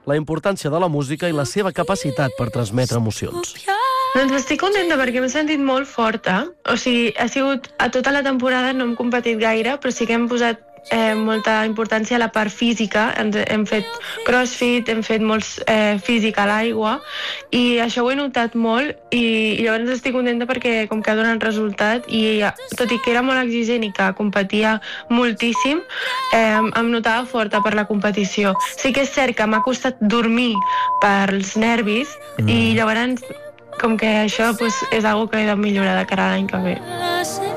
la importància de la música i la seva capacitat per transmetre emocions. Doncs estic contenta perquè m'he sentit molt forta. O sigui, ha sigut, a tota la temporada no hem competit gaire, però sí que hem posat molta importància a la part física. Hem fet crossfit, hem fet molts físic a l'aigua i això ho he notat molt i llavors estic contenta perquè com que ha donat resultat i tot i que era molt exigent i que competia moltíssim, em notava forta per la competició. Sí que és cert que m'ha costat dormir pels nervis i llavors com que això és algo que he de millorar de cara a l'any que ve.